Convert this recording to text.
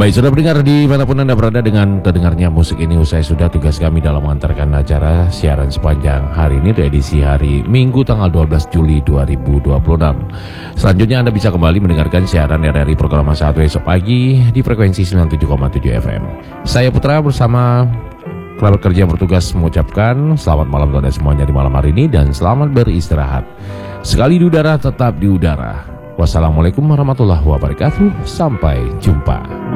Baik, sudah mendengar dimanapun Anda berada dengan terdengarnya musik ini. Usai sudah tugas kami dalam mengantarkan acara siaran sepanjang hari ini, di edisi hari Minggu tanggal 12 Juli 2026. Selanjutnya Anda bisa kembali mendengarkan siaran RRI Programa 1 esok pagi di frekuensi 97,7 FM. Saya Putra bersama kerabat kerja bertugas mengucapkan selamat malam untuk Anda semuanya di malam hari ini dan selamat beristirahat. Sekali di udara tetap di udara. Wassalamualaikum warahmatullahi wabarakatuh. Sampai jumpa.